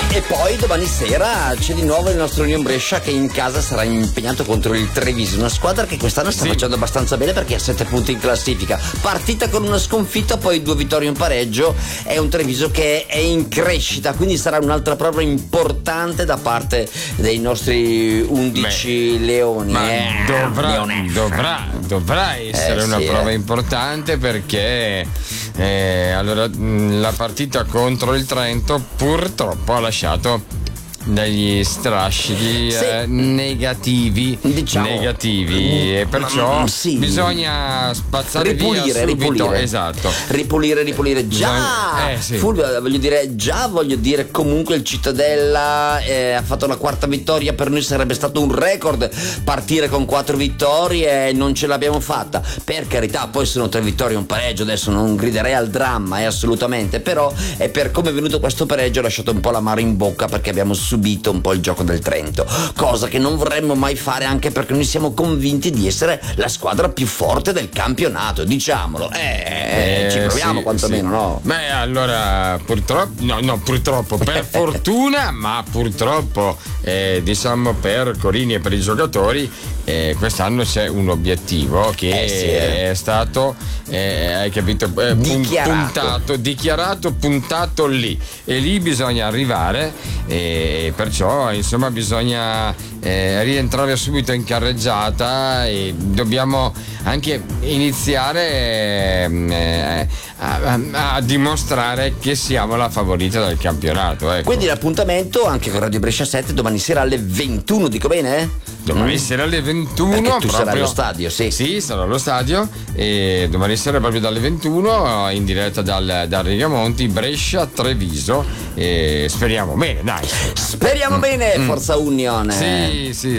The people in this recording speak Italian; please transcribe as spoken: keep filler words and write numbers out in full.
E poi domani sera c'è di nuovo il nostro Union Brescia che in casa sarà impegnato contro il Treviso, una squadra che quest'anno sta sì. facendo abbastanza bene perché ha sette punti in classifica, partita con una sconfitta, poi due vittorie e un pareggio. È un Treviso che è in crescita, quindi sarà un'altra prova importante da parte dei nostri undici Beh, leoni. Ma eh, dovrà, dovrà, dovrà essere eh, una sì, prova eh. importante perché eh, allora la partita contro il Trento purtroppo ha lasciato degli strascichi sì. eh, negativi diciamo. negativi e perciò sì. bisogna spazzare ripulire, via subito. ripulire esatto ripulire ripulire già bisogna, eh, sì. Fulvio, voglio dire già voglio dire comunque il Cittadella eh, ha fatto la quarta vittoria, per noi sarebbe stato un record partire con quattro vittorie e non ce l'abbiamo fatta, per carità. Poi sono tre vittorie e un pareggio, adesso non griderei al dramma eh, assolutamente, però è per come è venuto questo pareggio ha lasciato un po' l'amaro in bocca perché abbiamo subito un po' il gioco del Trento, cosa che non vorremmo mai fare, anche perché noi siamo convinti di essere la squadra più forte del campionato, diciamolo. Eh, eh ci proviamo sì, quantomeno, sì. no? Beh, allora purtroppo no, no purtroppo per fortuna, ma purtroppo eh, diciamo per Corini e per i giocatori eh, quest'anno c'è un obiettivo che eh, sì, eh. è stato eh, hai capito eh, dichiarato. puntato, dichiarato, puntato lì, e lì bisogna arrivare, e perciò insomma bisogna eh, rientrare subito in carreggiata e dobbiamo anche iniziare eh, a, a, a dimostrare che siamo la favorita del campionato, ecco. Quindi l'appuntamento anche con Radio Brescia sette domani sera alle ventuno, dico bene? Domani mm. sera alle ventuno. Perché tu proprio, sarai allo stadio, sì. Sì, sarò allo stadio e domani sera proprio dalle ventuno in diretta dal, dal Rigamonti, Brescia Treviso, e speriamo bene, dai. Speriamo mm. bene, Forza Union. Sì, sì.